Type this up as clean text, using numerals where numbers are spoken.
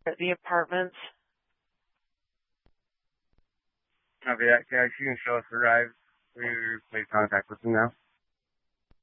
at the apartments. Copy that. Yeah, you can show us the drive. We made contact with them now.